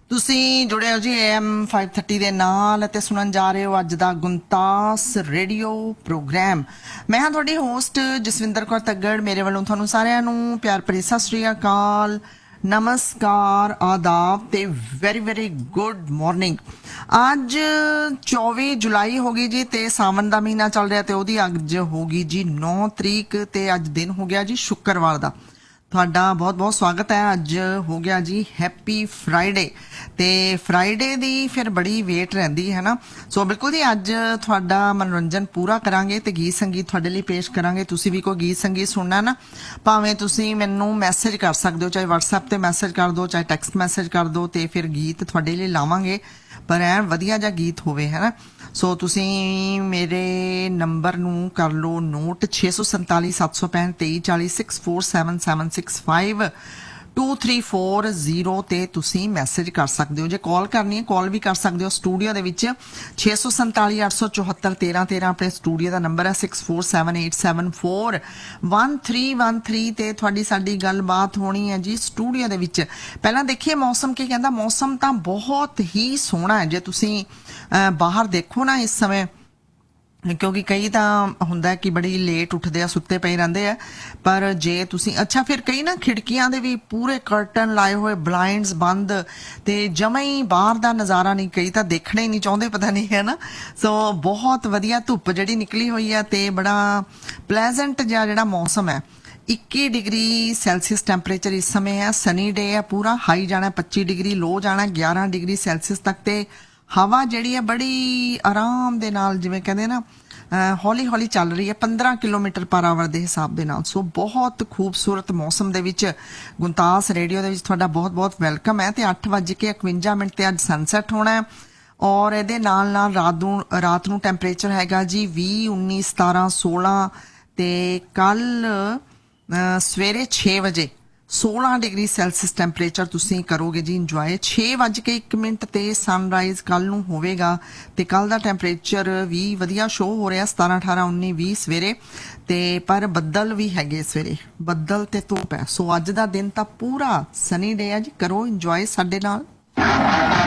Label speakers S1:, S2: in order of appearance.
S1: ਤੁਸੀਂ ਜੁੜੇ ਹੋ ਜੀ AM 530 ਦੇ ਨਾਲ ਅਤੇ ਸੁਣਨ ਜਾ ਰਹੇ ਹੋ ਅੱਜ ਦਾ ਗੁੰਤਾਸ ਰੇਡੀਓ ਪ੍ਰੋਗਰਾਮ। ਮੈਂ ਹਾਂ ਤੁਹਾਡੀ ਹੋਸਟ ਜਸਵਿੰਦਰ ਕੌਰ ਤੱਗੜ। ਮੇਰੇ ਵੱਲੋਂ ਤੁਹਾਨੂੰ ਸਾਰਿਆਂ ਨੂੰ ਪਿਆਰ ਭਰੀ ਸਤਿ ਸ੍ਰੀ ਅਕਾਲ, ਨਮਸਕਾਰ, ਆਦਾਬ ਤੇ ਵੈਰੀ ਵੈਰੀ ਗੁੱਡ ਮਾਰਨਿੰਗ। ਅੱਜ 24 ਜੁਲਾਈ ਹੋ ਗਈ ਜੀ ਤੇ ਸਾਵਣ ਦਾ ਮਹੀਨਾ ਚੱਲ ਰਿਹਾ ਤੇ ਉਹਦੀ ਅੱਜ ਹੋ ਗਈ ਜੀ 9 ਤਰੀਕ ਤੇ ਅੱਜ ਦਿਨ ਹੋ ਗਿਆ ਜੀ ਸ਼ੁੱਕਰਵਾਰ ਦਾ। ਤੁਹਾਡਾ ਬਹੁਤ ਬਹੁਤ ਸਵਾਗਤ ਹੈ। ਅੱਜ ਹੋ ਗਿਆ ਜੀ ਹੈਪੀ ਫਰਾਈਡੇ ਤੇ ਫਰਾਈਡੇ ਦੀ ਫਿਰ ਬੜੀ ਵੇਟ ਰਹਿੰਦੀ ਹੈ ਨਾ। ਸੋ ਬਿਲਕੁਲ ਜੀ ਅੱਜ ਤੁਹਾਡਾ ਮਨੋਰੰਜਨ ਪੂਰਾ ਕਰਾਂਗੇ ਤੇ ਗੀਤ ਸੰਗੀਤ ਤੁਹਾਡੇ ਲਈ ਪੇਸ਼ ਕਰਾਂਗੇ। ਤੁਸੀਂ ਵੀ ਕੋਈ ਗੀਤ ਸੰਗੀਤ ਸੁਣਨਾ ਨਾ, ਭਾਵੇਂ ਤੁਸੀਂ ਮੈਨੂੰ ਮੈਸੇਜ ਕਰ ਸਕਦੇ ਹੋ, ਚਾਹੇ WhatsApp ਤੇ ਮੈਸੇਜ ਕਰ ਦਿਓ, ਚਾਹੇ ਟੈਕਸਟ ਮੈਸੇਜ ਕਰ ਦਿਓ ਤੇ ਫਿਰ ਗੀਤ ਤੁਹਾਡੇ ਲਈ ਲਾਵਾਂਗੇ, ਪਰ ਐ ਵਧੀਆ ਜਿਹਾ ਗੀਤ ਹੋਵੇ, ਹੈ ਨਾ। ਸੋ ਤੁਸੀਂ ਮੇਰੇ ਨੰਬਰ ਨੂੰ ਕਰ ਲਓ ਨੋਟ 647 765 2340 647765 2340 ਤੇ ਤੁਸੀਂ ਮੈਸੇਜ ਕਰ ਸਕਦੇ ਹੋ। ਜੇ ਕਾਲ ਕਰਨੀ ਹੈ ਕਾਲ ਵੀ ਕਰ ਸਕਦੇ ਹੋ ਸਟੂਡੀਓ ਦੇ ਵਿੱਚ 647 874 1313 ਆਪਣੇ ਸਟੂਡੀਓ ਦਾ ਨੰਬਰ ਹੈ 6478741313 ਤੇ ਤੁਹਾਡੀ ਸਾਡੀ ਗੱਲਬਾਤ ਹੋਣੀ ਹੈ ਜੀ ਸਟੂਡੀਓ ਦੇ ਵਿੱਚ। ਪਹਿਲਾਂ ਦੇਖੀਏ ਮੌਸਮ ਕੀ ਕਹਿੰਦਾ। ਮੌਸਮ ਤਾਂ ਬਹੁਤ ਹੀ ਸੋਹਣਾ ਹੈ। ਜੇ ਤੁਸੀਂ ਬਾਹਰ ਦੇਖੋ ਨਾ ਇਸ ਸਮੇਂ, ਕਿਉਂਕਿ ਕਈ ਤਾਂ ਹੁੰਦਾ ਕਿ ਬੜੀ ਲੇਟ ਉੱਠਦੇ ਆ, ਸੁੱਤੇ ਪਏ ਰਹਿੰਦੇ ਆ, ਪਰ ਜੇ ਤੁਸੀਂ ਅੱਛਾ ਫਿਰ ਕਈ ਨਾ ਖਿੜਕੀਆਂ ਦੇ ਵੀ ਪੂਰੇ ਕਰਟਨ ਲਾਏ ਹੋਏ, ਬਲਾਈਂਡਸ ਬੰਦ ਤੇ ਜਮਾਂ ਹੀ ਬਾਹਰ ਦਾ ਨਜ਼ਾਰਾ ਨਹੀਂ, ਕਈ ਤਾਂ ਦੇਖਣਾ ਹੀ ਨਹੀਂ ਚਾਹੁੰਦੇ, ਪਤਾ ਨਹੀਂ, ਹੈ ਨਾ। ਸੋ ਬਹੁਤ ਵਧੀਆ ਧੁੱਪ ਜਿਹੜੀ ਨਿਕਲੀ ਹੋਈ ਆ ਤੇ ਬੜਾ ਪਲੇਜ਼ੈਂਟ ਜਿਹਾ ਜਿਹੜਾ ਮੌਸਮ ਹੈ। 21 ਡਿਗਰੀ ਸੈਲਸੀਅਸ ਟੈਂਪਰੇਚਰ ਇਸ ਸਮੇਂ ਹੈ। ਸਨੀ ਡੇ ਹੈ, ਪੂਰਾ ਹਾਈ ਜਾਣਾ 25 ਡਿਗਰੀ, ਲੋ ਜਾਣਾ 11 ਡਿਗਰੀ ਸੈਲਸੀਅਸ ਤੱਕ ਤੇ ਹਵਾ ਜਿਹੜੀ ਹੈ ਬੜੀ ਆਰਾਮ ਦੇ ਨਾਲ, ਜਿਵੇਂ ਕਹਿੰਦੇ ਨਾ ਹੌਲੀ ਹੌਲੀ ਚੱਲ ਰਹੀ ਹੈ 15 ਕਿਲੋਮੀਟਰ ਪਰ ਆਵਰ ਦੇ ਹਿਸਾਬ ਦੇ ਨਾਲ। ਸੋ ਬਹੁਤ ਖੂਬਸੂਰਤ ਮੌਸਮ ਦੇ ਵਿੱਚ ਗੁੰਤਾਸ ਰੇਡੀਓ ਦੇ ਵਿੱਚ ਤੁਹਾਡਾ ਬਹੁਤ ਬਹੁਤ ਵੈਲਕਮ ਹੈ। ਤੇ 8:51 ਤੇ ਅੱਜ ਸਨਸੈਟ ਹੋਣਾ ਹੈ ਔਰ ਇਹਦੇ ਨਾਲ ਨਾਲ ਰਾਤ ਨੂੰ ਟੈਂਪਰੇਚਰ ਹੈਗਾ ਜੀ 20 19 17 16 ਤੇ ਕੱਲ ਸਵੇਰੇ 6 ਵਜੇ 16 ਡਿਗਰੀ ਸੈਲਸੀਅਸ ਟੈਂਪਰੇਚਰ ਤੁਸੀਂ ਕਰੋਗੇ ਜੀ ਇੰਜੋਏ। 6:01 ਤੇ ਸਨਰਾਈਜ਼ ਕੱਲ ਨੂੰ ਹੋਵੇਗਾ ਤੇ ਕੱਲ ਦਾ ਟੈਂਪਰੇਚਰ ਵੀ ਵਧੀਆ ਸ਼ੋ ਹੋ ਰਿਹਾ 17 18 19 20 ਸਵੇਰੇ ਤੇ, ਪਰ ਬੱਦਲ ਵੀ ਹੈਗੇ ਸਵੇਰੇ, ਬੱਦਲ ਤੇ ਧੁੱਪ ਹੈ। ਸੋ ਅੱਜ ਦਾ ਦਿਨ ਤਾਂ ਪੂਰਾ ਸਨੀ ਡੇ ਹੈ ਜੀ, ਕਰੋ ਇੰਜੋਏ ਸਾਡੇ ਨਾਲ।